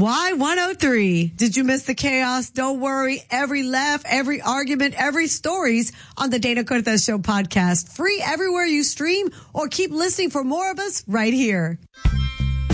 Y103. Did you miss the chaos? Don't worry. Every laugh, every argument, every stories on the Dana Cortez Show podcast. Free everywhere you stream or keep listening for more of us right here.